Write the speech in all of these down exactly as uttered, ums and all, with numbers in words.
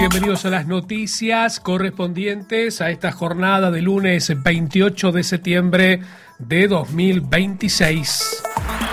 Bienvenidos a las noticias correspondientes a esta jornada de lunes veintiocho de septiembre de dos mil veintiséis.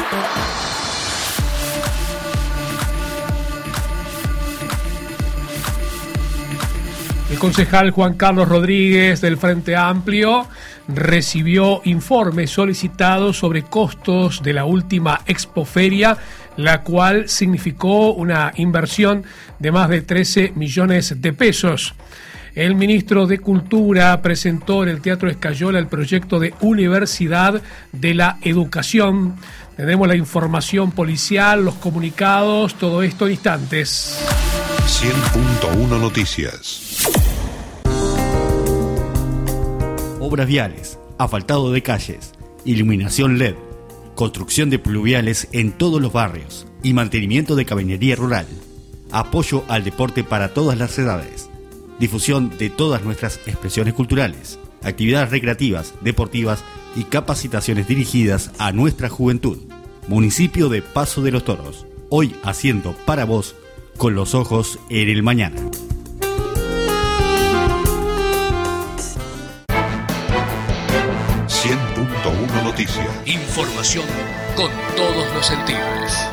El concejal Juan Carlos Rodríguez del Frente Amplio recibió informes solicitados sobre costos de la última Expoferia, la cual significó una inversión de más de trece millones de pesos. El ministro de Cultura presentó en el Teatro Escayola el proyecto de Universidad de la Educación. Tenemos la información policial, los comunicados, todo esto en instantes. cien punto uno Noticias. Obras viales, asfaltado de calles, iluminación L E D, construcción de pluviales en todos los barrios y mantenimiento de cabinería rural. Apoyo al deporte para todas las edades. Difusión de todas nuestras expresiones culturales, actividades recreativas, deportivas y capacitaciones dirigidas a nuestra juventud. Municipio de Paso de los Toros, hoy haciendo para vos con los ojos en el mañana. cien punto uno Noticias. Información con todos los sentidos.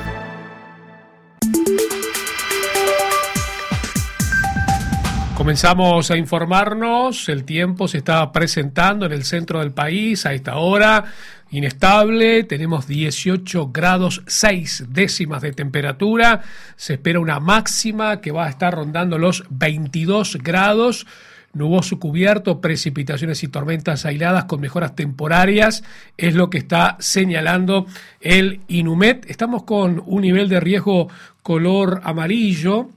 Comenzamos a informarnos. El tiempo se está presentando en el centro del país a esta hora. Inestable, tenemos dieciocho grados seis décimas de temperatura. Se espera una máxima que va a estar rondando los veintidós grados. Nuboso cubierto, precipitaciones y tormentas aisladas con mejoras temporarias, es lo que está señalando el INUMET. Estamos con un nivel de riesgo color amarillo,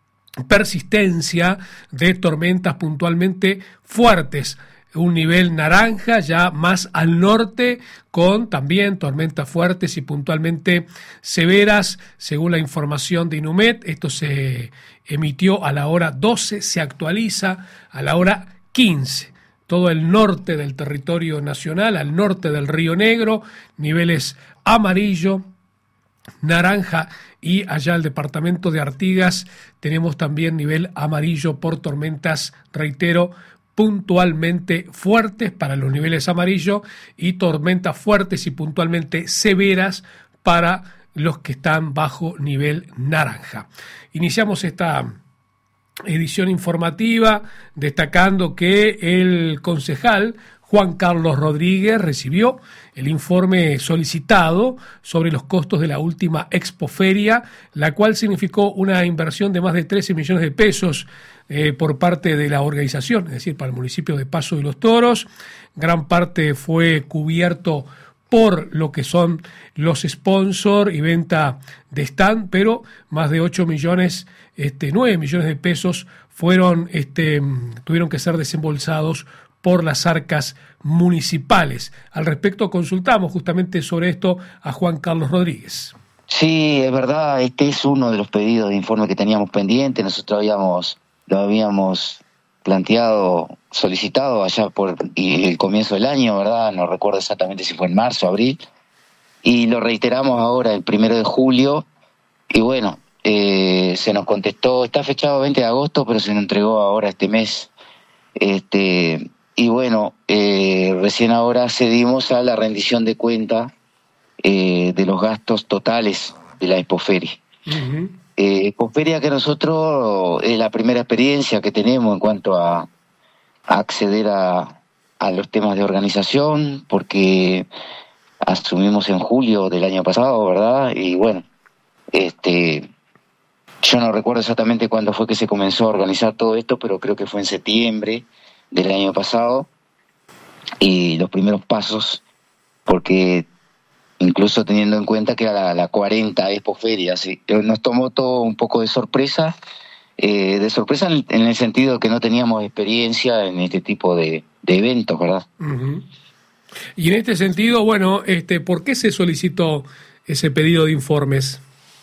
persistencia de tormentas puntualmente fuertes. Un nivel naranja ya más al norte, con también tormentas fuertes y puntualmente severas, según la información de INUMET. Esto se emitió a la hora doce, se actualiza a la hora quince. Todo el norte del territorio nacional, al norte del Río Negro, niveles amarillo, naranja, y allá el departamento de Artigas tenemos también nivel amarillo por tormentas, reitero, puntualmente fuertes para los niveles amarillo y tormentas fuertes y puntualmente severas para los que están bajo nivel naranja. Iniciamos esta edición informativa destacando que el concejal Juan Carlos Rodríguez recibió el informe solicitado sobre los costos de la última Expoferia, la cual significó una inversión de más de trece millones de pesos eh, por parte de la organización, es decir, para el municipio de Paso de los Toros. Gran parte fue cubierto por lo que son los sponsors y venta de stand, pero más de ocho millones, este, nueve millones de pesos fueron, este, tuvieron que ser desembolsados por las arcas municipales. Al respecto consultamos justamente sobre esto a Juan Carlos Rodríguez. Sí, es verdad, este es uno de los pedidos de informe que teníamos pendiente. Nosotros habíamos, lo habíamos planteado, solicitado allá por el comienzo del año, ¿verdad? No recuerdo exactamente si fue en marzo, abril, y lo reiteramos ahora el primero de julio, y bueno, eh, se nos contestó, está fechado veinte de agosto, pero se nos entregó ahora este mes, este... Y bueno, eh, recién ahora cedimos a la rendición de cuenta eh, de los gastos totales de la Expoferia. Uh-huh. Eh, Expoferia que nosotros es la primera experiencia que tenemos en cuanto a, a acceder a, a los temas de organización, porque asumimos en julio del año pasado, ¿verdad? Y bueno, este, yo no recuerdo exactamente cuándo fue que se comenzó a organizar todo esto, pero creo que fue en septiembre del año pasado, y los primeros pasos, porque incluso teniendo en cuenta que era la, la cuarenta Expoferia, ¿sí? Nos tomó todo un poco de sorpresa, eh, de sorpresa en, en el sentido que no teníamos experiencia en este tipo de, de eventos, ¿verdad? Uh-huh. Y en este sentido, bueno, este, ¿por qué se solicitó ese pedido de informes?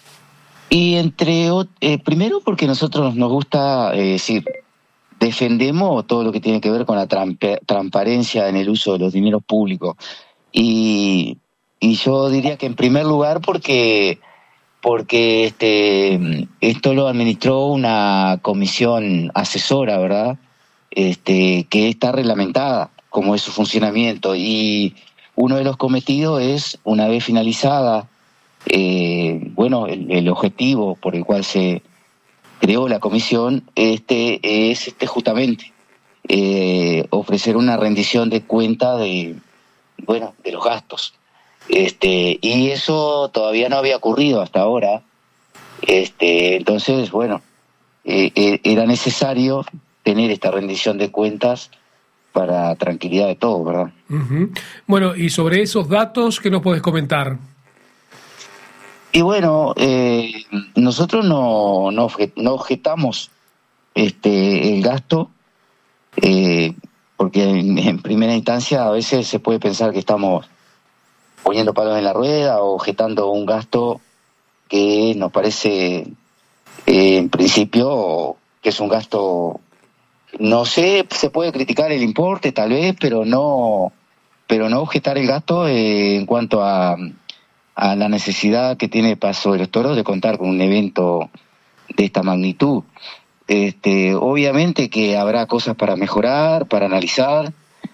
Y entre, eh, primero porque nosotros nos gusta, eh, decir, defendemos todo lo que tiene que ver con la trampa, transparencia en el uso de los dineros públicos. Y, y yo diría que en primer lugar porque porque este esto lo administró una comisión asesora, ¿verdad? Este, que está reglamentada como es su funcionamiento, y uno de los cometidos es, una vez finalizada, eh, bueno, el, el objetivo por el cual se creó la comisión, este es este justamente eh, ofrecer una rendición de cuenta de, bueno, de los gastos. Este, y eso todavía no había ocurrido hasta ahora. Este, entonces, bueno, eh, eh, era necesario tener esta rendición de cuentas para tranquilidad de todos, ¿verdad? Uh-huh. Bueno, y sobre esos datos, ¿qué nos podés comentar? Y bueno, eh, nosotros no, no, objet, no objetamos este, el gasto, eh, porque en, en primera instancia a veces se puede pensar que estamos poniendo palos en la rueda o objetando un gasto que nos parece, eh, en principio, que es un gasto, no sé, se puede criticar el importe tal vez, pero no, pero no objetar el gasto eh, en cuanto a, a la necesidad que tiene Paso de los Toros de contar con un evento de esta magnitud. Este, obviamente que habrá cosas para mejorar, para analizar,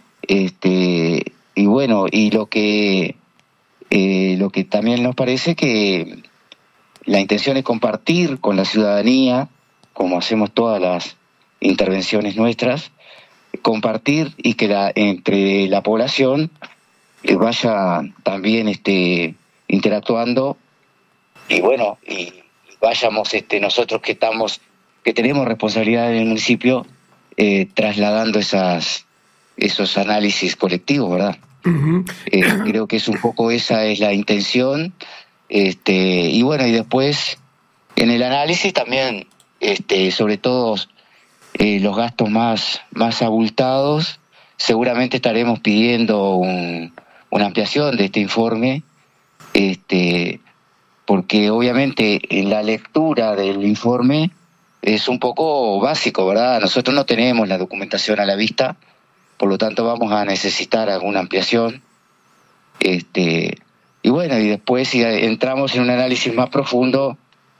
este, y bueno, y lo que eh, lo que también nos parece que la intención es compartir con la ciudadanía, como hacemos todas las intervenciones nuestras, compartir y que la, entre la población eh, vaya también este interactuando, y bueno, y vayamos este nosotros que estamos que tenemos responsabilidad en el municipio eh, trasladando esas esos análisis colectivos, ¿verdad? Uh-huh. Eh, creo que es un poco esa es la intención, este y bueno, y después en el análisis también este sobre todo eh, los gastos más más abultados, seguramente estaremos pidiendo un, una ampliación de este informe, este porque obviamente en la lectura del informe es un poco básico, ¿verdad? Nosotros no tenemos la documentación a la vista, por lo tanto vamos a necesitar alguna ampliación. Este, y bueno, y después si entramos en un análisis más profundo,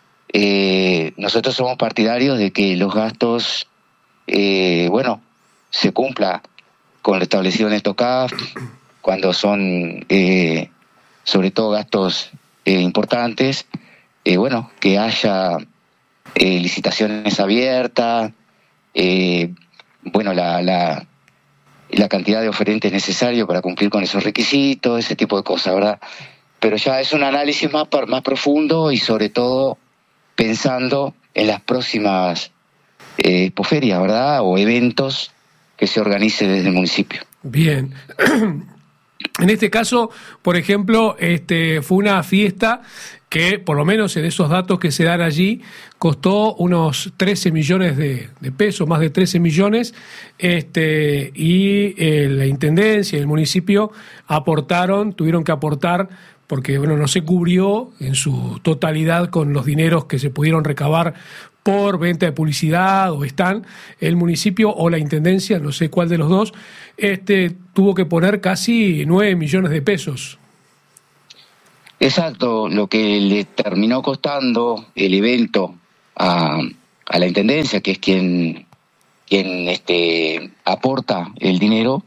eh, nosotros somos partidarios de que los gastos, eh, bueno, se cumpla con lo establecido en estos C A F, cuando son, eh, sobre todo, gastos eh, importantes, eh, bueno, que haya Eh, licitaciones abiertas, eh, bueno, la, la, la cantidad de oferentes necesarios para cumplir con esos requisitos, ese tipo de cosas, ¿verdad? Pero ya es un análisis más, más profundo y sobre todo pensando en las próximas eh, expoferias, ¿verdad? O eventos que se organicen desde el municipio. Bien. En este caso, por ejemplo, este fue una fiesta que, por lo menos en esos datos que se dan allí, costó unos trece millones de, de pesos, más de trece millones, este y eh, la Intendencia y el municipio aportaron, tuvieron que aportar, porque bueno, no se cubrió en su totalidad con los dineros que se pudieron recabar por venta de publicidad o stand. El municipio o la Intendencia, no sé cuál de los dos, este tuvo que poner casi nueve millones de pesos. Exacto, lo que le terminó costando el evento a, a la Intendencia, que es quien quien este aporta el dinero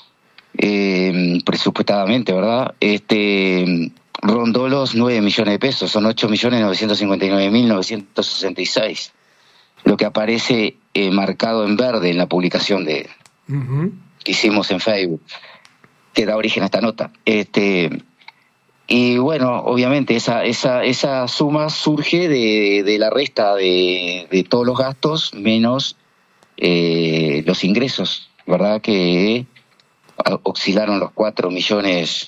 eh, presupuestadamente, ¿verdad? Este rondó los nueve millones de pesos, son ocho millones novecientos cincuenta y nueve mil novecientos sesenta y seis, lo que aparece eh, marcado en verde en la publicación de uh-huh. que hicimos en Facebook, que da origen a esta nota. Este y bueno, obviamente esa esa esa suma surge de, de la resta de, de todos los gastos menos eh, los ingresos, ¿verdad? Que oscilaron los cuatro millones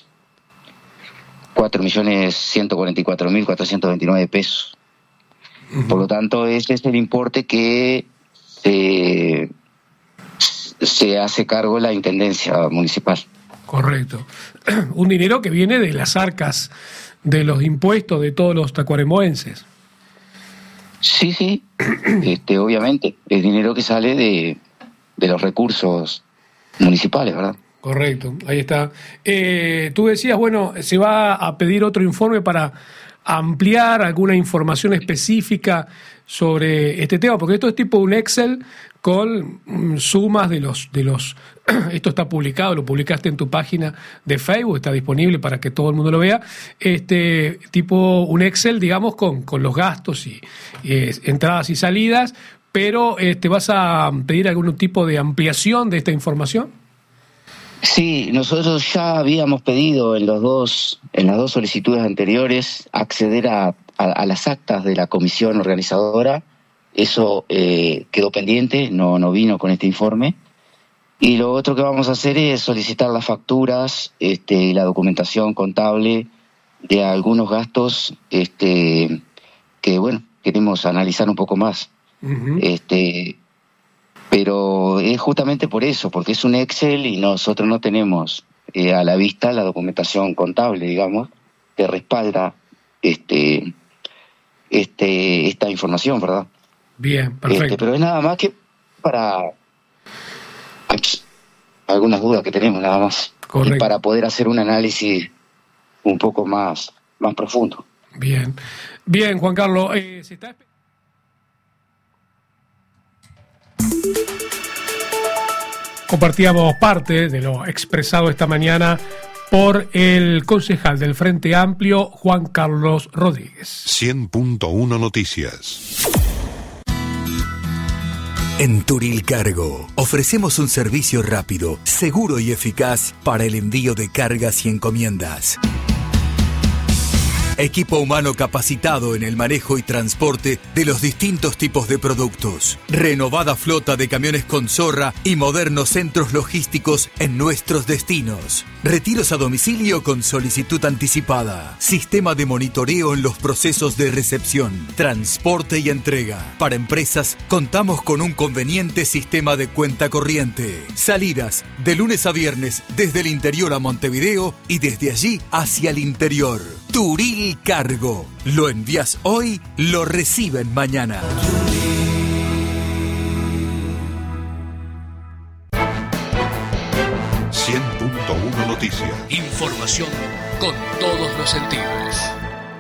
cuatro millones ciento cuarenta y cuatro mil cuatrocientos veintinueve pesos. Uh-huh. Por lo tanto, ese es el importe que se, se hace cargo la Intendencia Municipal. Correcto. Un dinero que viene de las arcas de los impuestos de todos los tacuarembóenses. Sí, sí, este, obviamente, es dinero que sale de, de los recursos municipales, ¿verdad? Correcto, ahí está. Eh, tú decías, bueno, se va a pedir otro informe para ampliar alguna información específica sobre este tema? Porque esto es tipo un Excel con mm, sumas de los... de los esto está publicado, lo publicaste en tu página de Facebook, está disponible para que todo el mundo lo vea, este tipo un Excel, digamos, con, con los gastos y eh, entradas y salidas, pero este, ¿vas a pedir algún tipo de ampliación de esta información? Sí, nosotros ya habíamos pedido en los dos, en las dos solicitudes anteriores acceder a, a, a las actas de la comisión organizadora. Eso eh, quedó pendiente, no, no vino con este informe. Y lo otro que vamos a hacer es solicitar las facturas este, y la documentación contable de algunos gastos este, que, bueno, queremos analizar un poco más. Uh-huh. Este, pero es justamente por eso, porque es un Excel y nosotros no tenemos eh, a la vista la documentación contable, digamos, que respalda este, este, esta información, ¿verdad? Bien, perfecto. Este, pero es nada más que para... algunas dudas que tenemos nada más. Correcto. Y para poder hacer un análisis un poco más, más profundo. Bien, bien, Juan Carlos, eh, ¿se está... Compartíamos parte de lo expresado esta mañana por el concejal del Frente Amplio, Juan Carlos Rodríguez. cien punto uno Noticias. En Turil Cargo ofrecemos un servicio rápido, seguro y eficaz para el envío de cargas y encomiendas. Equipo humano capacitado en el manejo y transporte de los distintos tipos de productos. Renovada flota de camiones con zorra y modernos centros logísticos en nuestros destinos. Retiros a domicilio con solicitud anticipada. Sistema de monitoreo en los procesos de recepción, transporte y entrega. Para empresas contamos con un conveniente sistema de cuenta corriente. Salidas de lunes a viernes desde el interior a Montevideo y desde allí hacia el interior. Turil Cargo. Lo envías hoy, lo reciben mañana. cien punto uno Noticias. Información con todos los sentidos.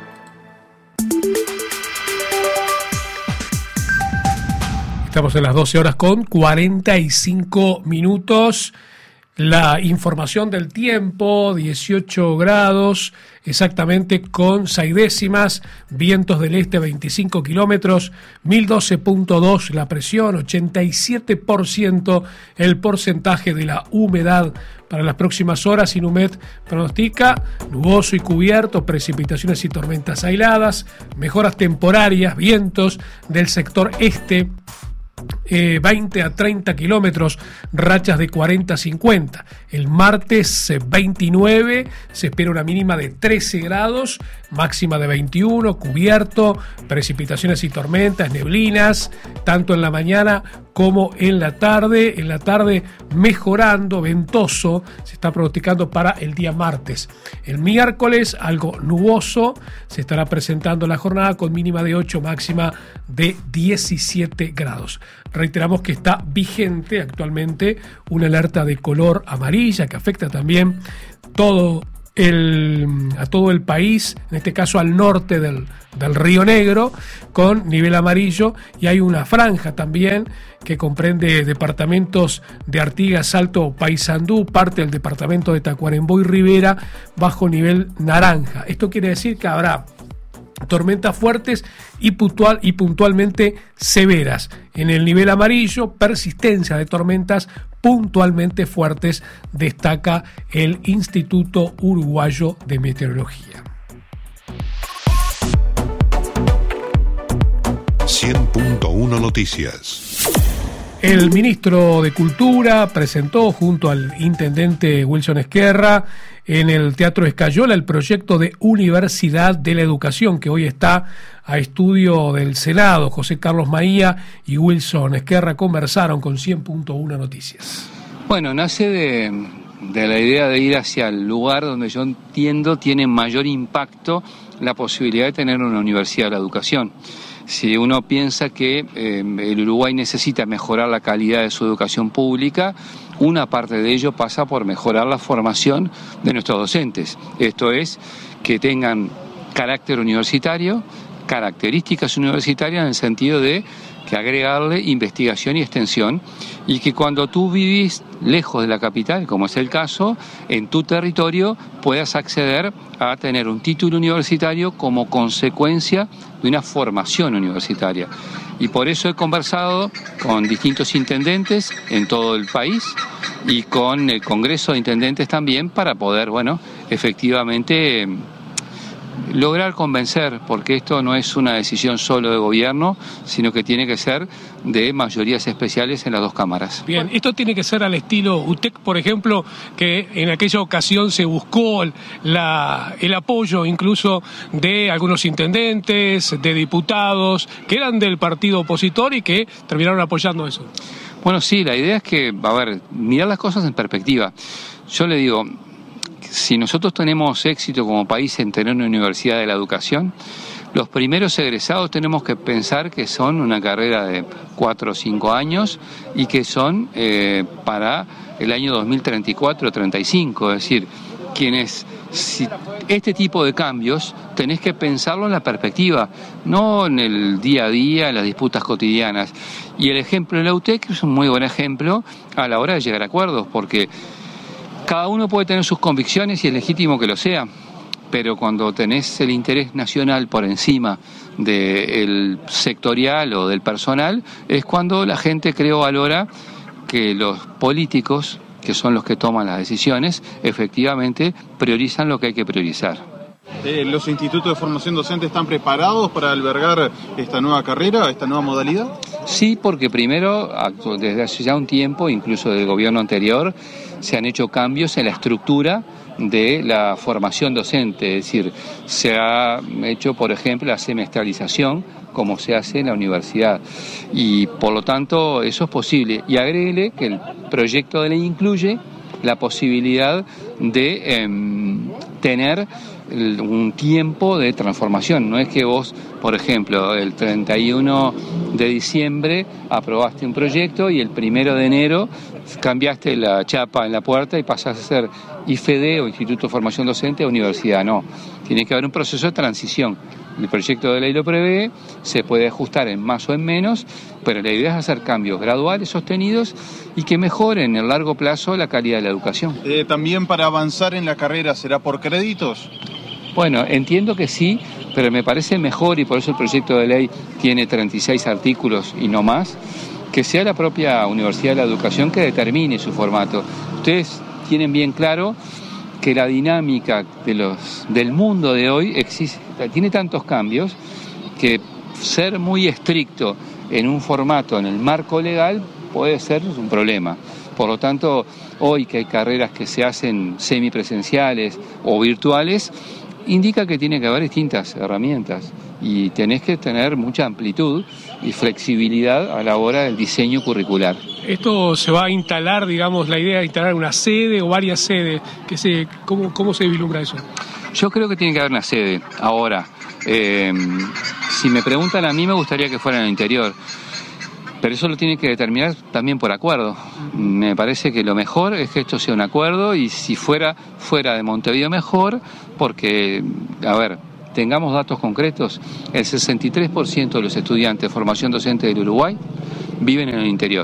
Estamos en las doce horas con cuarenta y cinco minutos. La información del tiempo, dieciocho grados, exactamente con seis décimas, vientos del este veinticinco kilómetros, mil doce punto dos la presión, ochenta y siete por ciento el porcentaje de la humedad para las próximas horas. Inumet pronostica nuboso y cubierto, precipitaciones y tormentas aisladas, mejoras temporarias, vientos del sector este, Eh, veinte a treinta kilómetros, rachas de cuarenta a cincuenta. El martes eh, veintinueve se espera una mínima de trece grados, máxima de veintiuno, cubierto, precipitaciones y tormentas, neblinas, tanto en la mañana como en la tarde. En la tarde mejorando, ventoso, se está pronosticando para el día martes. El miércoles algo nuboso, se estará presentando la jornada con mínima de ocho, máxima de diecisiete grados. Reiteramos que está vigente actualmente una alerta de color amarilla que afecta también todo el, a todo el país, en este caso al norte del, del Río Negro, con nivel amarillo, y hay una franja también que comprende departamentos de Artigas, Salto, Paysandú, parte del departamento de Tacuarembó y Rivera, bajo nivel naranja. Esto quiere decir que habrá tormentas fuertes y, puntual, y puntualmente severas. En el nivel amarillo, persistencia de tormentas puntualmente fuertes, destaca el Instituto Uruguayo de Meteorología. cien punto uno Noticias. El ministro de Cultura presentó junto al intendente Wilson Esquerra en el Teatro Escayola el proyecto de Universidad de la Educación, que hoy está a estudio del Senado. José Carlos Maía y Wilson Esquerra conversaron con cien punto uno Noticias. Bueno, nace de, de la idea de ir hacia el lugar donde yo entiendo tiene mayor impacto la posibilidad de tener una universidad de la educación. Si uno piensa que eh, el Uruguay necesita mejorar la calidad de su educación pública, una parte de ello pasa por mejorar la formación de nuestros docentes. Esto es, que tengan carácter universitario, características universitarias en el sentido de que agregarle investigación y extensión, y que cuando tú vivís lejos de la capital, como es el caso, en tu territorio puedas acceder a tener un título universitario como consecuencia de una formación universitaria. Y por eso he conversado con distintos intendentes en todo el país y con el Congreso de Intendentes también para poder, bueno, efectivamente lograr convencer, porque esto no es una decisión solo de gobierno, sino que tiene que ser de mayorías especiales en las dos cámaras. Bien, esto tiene que ser al estilo U T E C, por ejemplo, que en aquella ocasión se buscó la, el apoyo incluso de algunos intendentes, de diputados, que eran del partido opositor y que terminaron apoyando eso. Bueno, sí, la idea es que, a ver, mirar las cosas en perspectiva. Yo le digo, si nosotros tenemos éxito como país en tener una universidad de la educación, los primeros egresados tenemos que pensar que son una carrera de cuatro o cinco años y que son eh, para el año dos mil treinta y cuatro o treinta y cinco, es decir, quienes, si este tipo de cambios tenés que pensarlo en la perspectiva, no en el día a día, en las disputas cotidianas. Y el ejemplo de la U T E C es un muy buen ejemplo a la hora de llegar a acuerdos, porque cada uno puede tener sus convicciones y es legítimo que lo sea, pero cuando tenés el interés nacional por encima del sectorial o del personal, es cuando la gente, creo, valora que los políticos, que son los que toman las decisiones, efectivamente priorizan lo que hay que priorizar. Eh, ¿Los institutos de formación docente están preparados para albergar esta nueva carrera, esta nueva modalidad? Sí, porque primero, desde hace ya un tiempo, incluso del gobierno anterior, se han hecho cambios en la estructura de la formación docente, es decir, se ha hecho, por ejemplo, la semestralización, como se hace en la universidad, y por lo tanto eso es posible. Y agréguele que el proyecto de ley incluye la posibilidad de eh, tener un tiempo de transformación. No es que vos, por ejemplo, el treinta y uno de diciembre aprobaste un proyecto y el primero de enero cambiaste la chapa en la puerta y pasás a ser I F E D o Instituto de Formación Docente a universidad. No, tiene que haber un proceso de transición. El proyecto de ley lo prevé, se puede ajustar en más o en menos, pero la idea es hacer cambios graduales, sostenidos y que mejoren en el largo plazo la calidad de la educación. Eh, ¿También para avanzar en la carrera será por créditos? Bueno, entiendo que sí, pero me parece mejor, y por eso el proyecto de ley tiene treinta y seis artículos y no más, que sea la propia Universidad de la Educación que determine su formato. Ustedes tienen bien claro que la dinámica de los, del mundo de hoy existe, tiene tantos cambios que ser muy estricto en un formato, en el marco legal, puede ser un problema. Por lo tanto, hoy que hay carreras que se hacen semipresenciales o virtuales, indica que tiene que haber distintas herramientas y tenés que tener mucha amplitud y flexibilidad a la hora del diseño curricular. Esto se va a instalar, digamos, la idea de instalar una sede o varias sedes. Que se, ¿cómo, ¿Cómo se vislumbra eso? Yo creo que tiene que haber una sede. Ahora, eh, si me preguntan a mí, me gustaría que fuera en el interior. Pero eso lo tiene que determinar también por acuerdo. Me parece que lo mejor es que esto sea un acuerdo, y si fuera fuera de Montevideo mejor, porque, a ver, tengamos datos concretos, el sesenta y tres por ciento de los estudiantes de formación docente del Uruguay viven en el interior.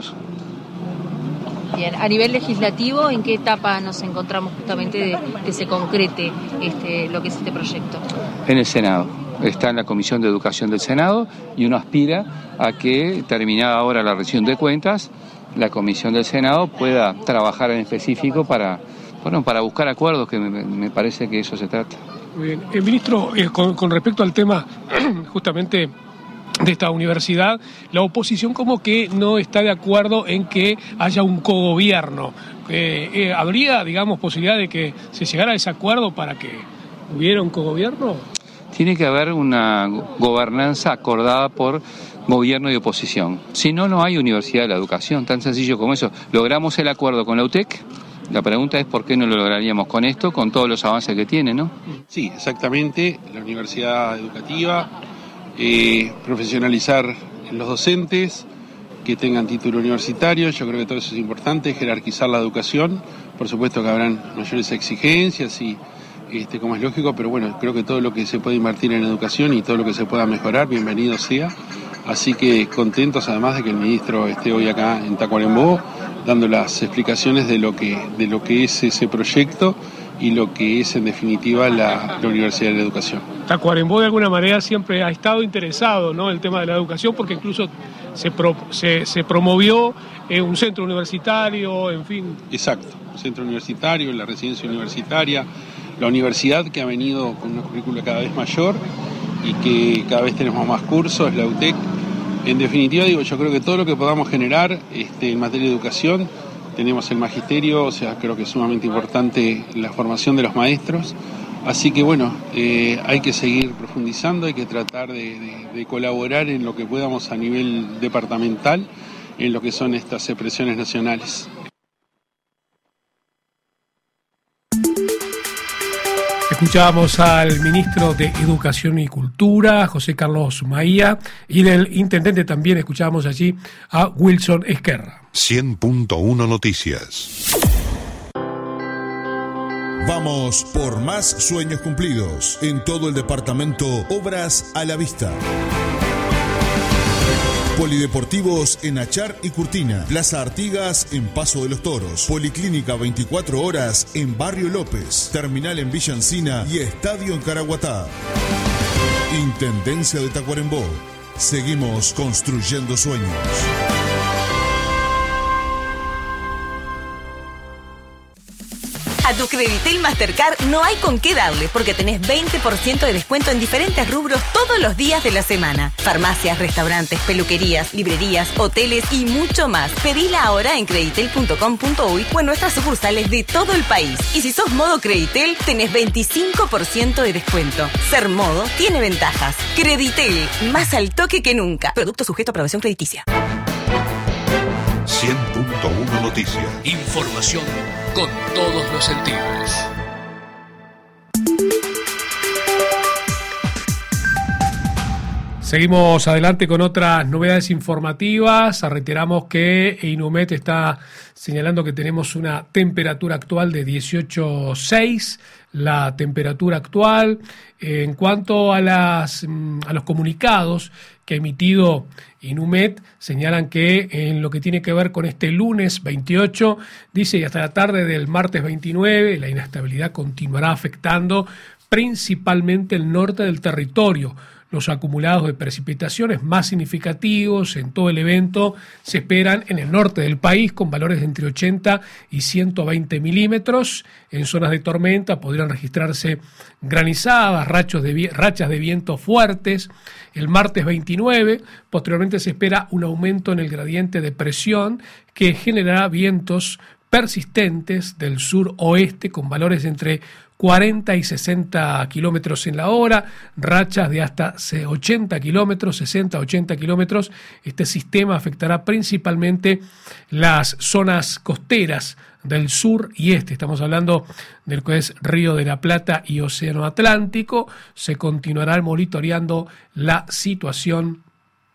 Bien, a nivel legislativo, ¿en qué etapa nos encontramos justamente de que se concrete este, lo que es este proyecto? En el Senado. Está en la Comisión de Educación del Senado y uno aspira a que, terminada ahora la rendición de cuentas, la Comisión del Senado pueda trabajar en específico para, bueno, para buscar acuerdos, que me, me parece que eso se trata. Muy bien. Eh, ministro, eh, con, con respecto al tema justamente de esta universidad, la oposición como que no está de acuerdo en que haya un cogobierno. Eh, eh, ¿Habría, digamos, posibilidad de que se llegara a ese acuerdo para que hubiera un cogobierno? Tiene que haber una gobernanza acordada por gobierno y oposición. Si no, no hay universidad de la educación, tan sencillo como eso. Logramos el acuerdo con la U T E C. La pregunta es por qué no lo lograríamos con esto, con todos los avances que tiene, ¿no? Sí, exactamente. La universidad educativa, eh, profesionalizar los docentes, que tengan título universitario. Yo creo que todo eso es importante, jerarquizar la educación. Por supuesto que habrán mayores exigencias y este, como es lógico, pero bueno, creo que todo lo que se puede invertir en educación y todo lo que se pueda mejorar, bienvenido sea. Así que contentos además de que el ministro esté hoy acá en Tacuarembó dando las explicaciones de lo que, de lo que es ese proyecto y lo que es en definitiva la, la Universidad de la Educación. Tacuarembó de alguna manera siempre ha estado interesado, ¿no?, en el tema de la educación, porque incluso se, pro, se, se promovió eh, un centro universitario, en fin. Exacto, un centro universitario, la residencia universitaria, la universidad que ha venido con una currícula cada vez mayor y que cada vez tenemos más cursos, la U T E C. En definitiva, digo, yo creo que todo lo que podamos generar este, en materia de educación, tenemos el magisterio, o sea, creo que es sumamente importante la formación de los maestros. Así que bueno, eh, hay que seguir profundizando, hay que tratar de, de, de colaborar en lo que podamos a nivel departamental, en lo que son estas expresiones nacionales. Escuchábamos al ministro de Educación y Cultura, José Carlos Maía, y del intendente también escuchábamos allí a Wilson Esquerra. cien punto uno Noticias. Vamos por más sueños cumplidos. En todo el departamento, obras a la vista. Polideportivos en Achar y Curtina, Plaza Artigas en Paso de los Toros, Policlínica veinticuatro horas en Barrio López, Terminal en Villa Encina y Estadio en Caraguatá. Intendencia de Tacuarembó. Seguimos construyendo sueños. A tu Creditel Mastercard no hay con qué darle, porque tenés veinte por ciento de descuento en diferentes rubros todos los días de la semana. Farmacias, restaurantes, peluquerías, librerías, hoteles y mucho más. Pedila ahora en creditel punto com punto uy o en nuestras sucursales de todo el país. Y si sos modo Creditel, tenés veinticinco por ciento de descuento. Ser modo tiene ventajas. Creditel, más al toque que nunca. Producto sujeto a aprobación crediticia. cien punto uno Noticias. Información con todos los sentidos. Seguimos adelante con otras novedades informativas. Reiteramos que Inumet está señalando que tenemos una temperatura actual de dieciocho coma seis. La temperatura actual. En cuanto a, las, a los comunicados que ha emitido Inumet, señalan que en lo que tiene que ver con este lunes veintiocho, dice, y hasta la tarde del martes veintinueve, la inestabilidad continuará afectando principalmente el norte del territorio. Los acumulados de precipitaciones más significativos en todo el evento se esperan en el norte del país, con valores de entre ochenta y ciento veinte milímetros. En zonas de tormenta podrían registrarse granizadas, rachos de vi- rachas de viento fuertes. El martes veintinueve, posteriormente se espera un aumento en el gradiente de presión que generará vientos persistentes del sur-oeste con valores entre cuarenta y sesenta kilómetros en la hora, rachas de hasta ochenta kilómetros, sesenta a ochenta kilómetros. Este sistema afectará principalmente las zonas costeras del sur y este. Estamos hablando del que es Río de la Plata y Océano Atlántico. Se continuará monitoreando la situación,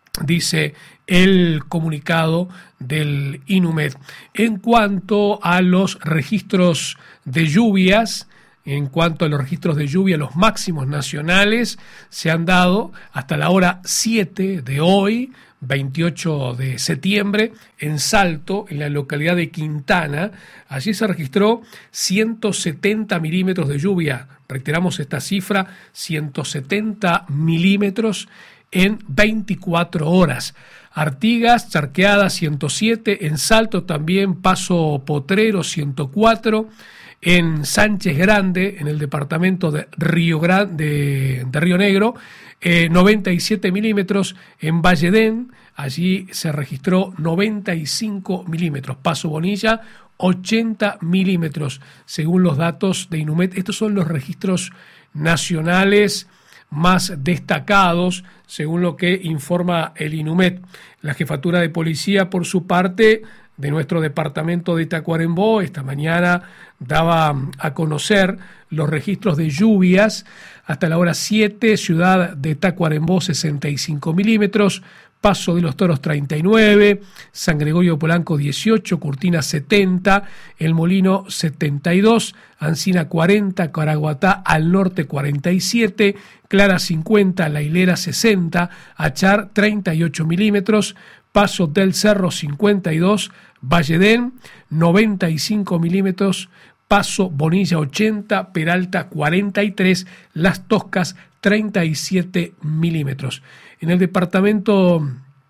dice el comunicado del Inumet. En cuanto a los registros de lluvias, En cuanto a los registros de lluvia, los máximos nacionales se han dado hasta la hora siete de hoy, veintiocho de septiembre, en Salto, en la localidad de Quintana. Allí se registró ciento setenta milímetros de lluvia. Reiteramos esta cifra, ciento setenta milímetros en veinticuatro horas. Artigas, Charqueada, ciento siete, en Salto también, Paso Potrero, ciento cuatro, en Sánchez Grande, en el departamento de Río, Grande, de, de Río Negro, eh, noventa y siete milímetros, en Valledén, allí se registró noventa y cinco milímetros, Paso Bonilla, ochenta milímetros, según los datos de Inumet. Estos son los registros nacionales más destacados, según lo que informa el Inumet. La Jefatura de Policía, por su parte, de nuestro departamento de Tacuarembó, esta mañana daba a conocer los registros de lluvias. Hasta la hora siete, ciudad de Tacuarembó, sesenta y cinco milímetros, Paso de los Toros treinta y nueve, San Gregorio de Polanco dieciocho, Curtina setenta, El Molino setenta y dos, Ancina cuarenta, Caraguatá al norte cuarenta y siete, Clara cincuenta, La Hilera sesenta, Achar treinta y ocho milímetros, Paso del Cerro cincuenta y dos, Valledén noventa y cinco milímetros, Paso Bonilla ochenta, Peralta cuarenta y tres, Las Toscas treinta y siete milímetros. En el departamento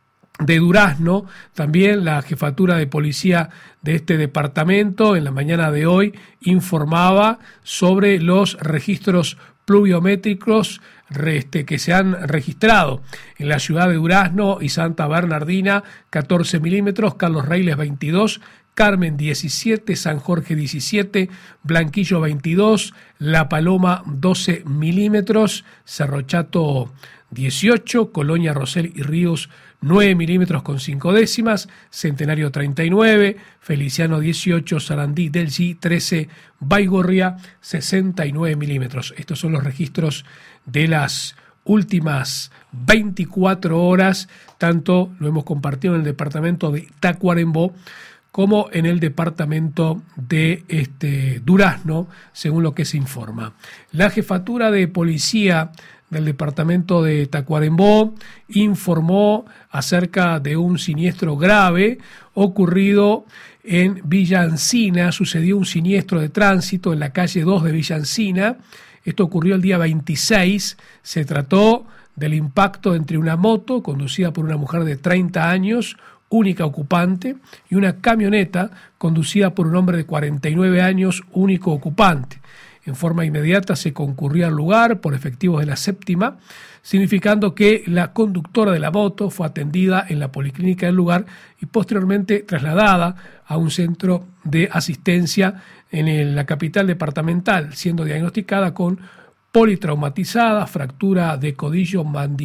de Durazno, también la jefatura de policía de este departamento en la mañana de hoy informaba sobre los registros pluviométricos este, que se han registrado en la ciudad de Durazno y Santa Bernardina, catorce milímetros, Carlos Reiles veintidós, Carmen diecisiete, San Jorge diecisiete, Blanquillo veintidós, La Paloma doce milímetros, Cerro Chato dieciocho, Colonia, Rosel y Ríos nueve milímetros con cinco décimas, Centenario treinta y nueve, Feliciano dieciocho, Sarandí del G trece, Baigorria sesenta y nueve milímetros. Estos son los registros de las últimas veinticuatro horas, tanto lo hemos compartido en el departamento de Tacuarembó como en el departamento de este, Durazno, según lo que se informa. La jefatura de policía del departamento de Tacuarembó informó acerca de un siniestro grave ocurrido en Villa Encina. Sucedió un siniestro de tránsito en la calle dos de Villa Encina. Esto ocurrió el día veintiséis. Se trató del impacto entre una moto conducida por una mujer de treinta años, única ocupante, y una camioneta conducida por un hombre de cuarenta y nueve años, único ocupante. En forma inmediata se concurrió al lugar por efectivos de la séptima, significando que la conductora de la moto fue atendida en la policlínica del lugar y posteriormente trasladada a un centro de asistencia en la capital departamental, siendo diagnosticada con politraumatizada, fractura de codillo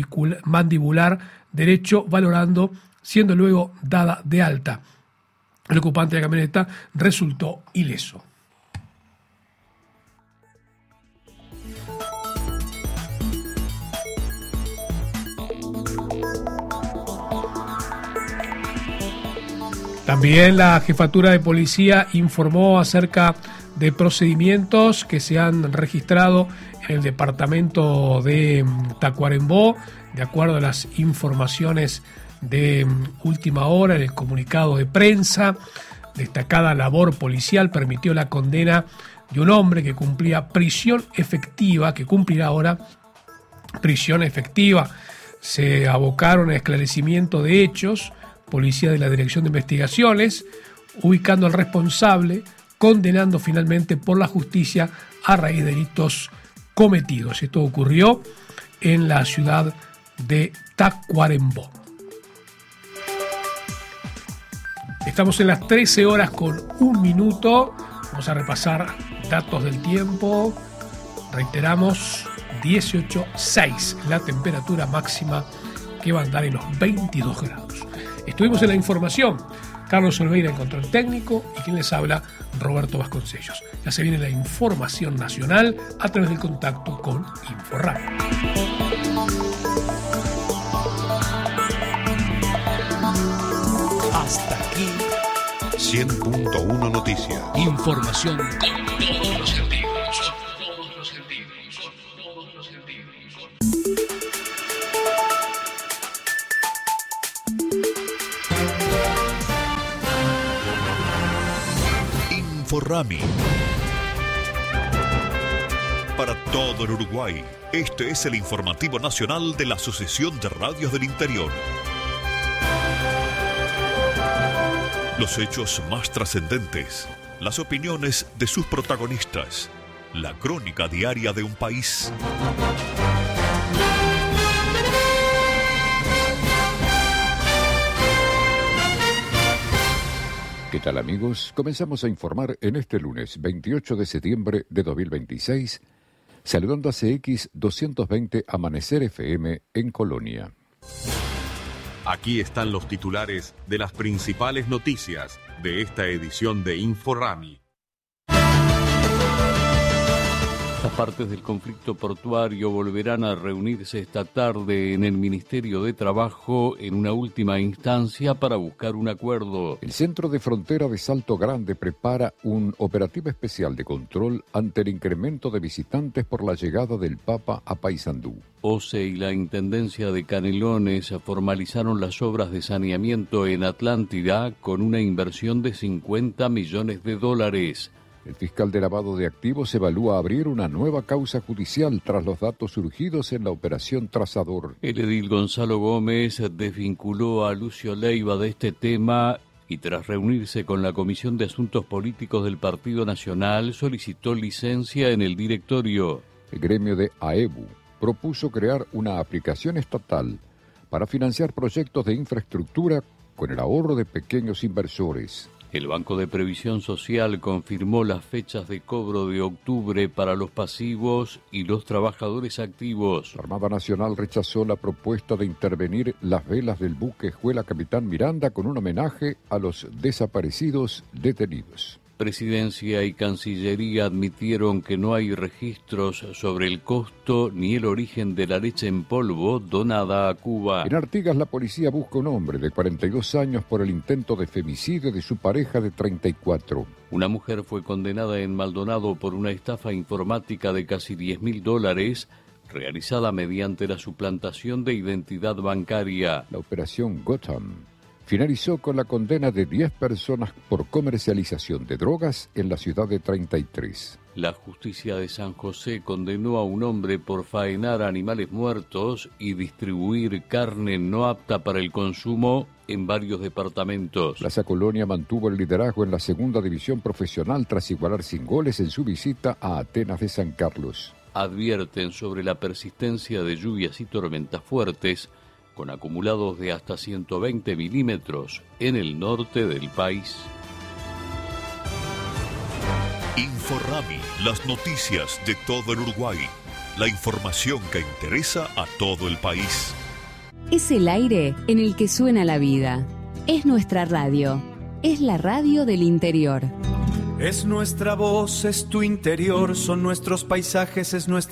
mandibular derecho, valorando, siendo luego dada de alta. El ocupante de la camioneta resultó ileso. También la jefatura de policía informó acerca de procedimientos que se han registrado en el departamento de Tacuarembó, de acuerdo a las informaciones de última hora en el comunicado de prensa. Destacada labor policial permitió la condena de un hombre que cumplía prisión efectiva, que cumplirá ahora prisión efectiva. Se abocaron a esclarecimiento de hechos, policía de la Dirección de Investigaciones, ubicando al responsable, condenando finalmente por la justicia a raíz de delitos cometidos. Esto ocurrió en la ciudad de Tacuarembó. Estamos en las trece horas con un minuto. Vamos a repasar datos del tiempo. Reiteramos, dieciocho punto seis la temperatura máxima, que va a andar en los veintidós grados. Estuvimos en la información, Carlos Olveira en control técnico, y quien les habla, Roberto Vasconcellos. Ya se viene la información nacional a través del contacto con InfoRadio. Hasta aquí cien punto uno Noticias. Información con todos los sentidos. Todos los sentidos. Todos los sentidos. InfoRami. Para todo el Uruguay, este es el informativo nacional de la Asociación de Radios del Interior. Los hechos más trascendentes, las opiniones de sus protagonistas, la crónica diaria de un país. ¿Qué tal, amigos? Comenzamos a informar en este lunes veintiocho de septiembre de dos mil veintiséis, saludando a C X doscientos veinte Amanecer F M en Colonia. Aquí están los titulares de las principales noticias de esta edición de InfoRami. Las partes del conflicto portuario volverán a reunirse esta tarde en el Ministerio de Trabajo en una última instancia para buscar un acuerdo. El Centro de Frontera de Salto Grande prepara un operativo especial de control ante el incremento de visitantes por la llegada del Papa a Paysandú. O C E y la Intendencia de Canelones formalizaron las obras de saneamiento en Atlántida con una inversión de cincuenta millones de dólares. El fiscal de lavado de activos evalúa abrir una nueva causa judicial tras los datos surgidos en la operación Trazador. El edil Gonzalo Gómez desvinculó a Lucio Leiva de este tema y tras reunirse con la Comisión de Asuntos Políticos del Partido Nacional solicitó licencia en el directorio. El gremio de AEBU propuso crear una aplicación estatal para financiar proyectos de infraestructura con el ahorro de pequeños inversores. El Banco de Previsión Social confirmó las fechas de cobro de octubre para los pasivos y los trabajadores activos. La Armada Nacional rechazó la propuesta de intervenir las velas del buque Escuela Capitán Miranda con un homenaje a los desaparecidos detenidos. Presidencia y Cancillería admitieron que no hay registros sobre el costo ni el origen de la leche en polvo donada a Cuba. En Artigas, la policía busca un hombre de cuarenta y dos años por el intento de femicidio de su pareja de treinta y cuatro. Una mujer fue condenada en Maldonado por una estafa informática de casi diez mil dólares realizada mediante la suplantación de identidad bancaria. La operación Gotham finalizó con la condena de diez personas por comercialización de drogas en la ciudad de treinta y tres. La justicia de San José condenó a un hombre por faenar animales muertos y distribuir carne no apta para el consumo en varios departamentos. Plaza Colonia mantuvo el liderazgo en la segunda división profesional tras igualar sin goles en su visita a Atenas de San Carlos. Advierten sobre la persistencia de lluvias y tormentas fuertes con acumulados de hasta ciento veinte milímetros en el norte del país. Inforrami, las noticias de todo el Uruguay. La información que interesa a todo el país. Es el aire en el que suena la vida. Es nuestra radio. Es la radio del interior. Es nuestra voz, es tu interior, son nuestros paisajes, es nuestra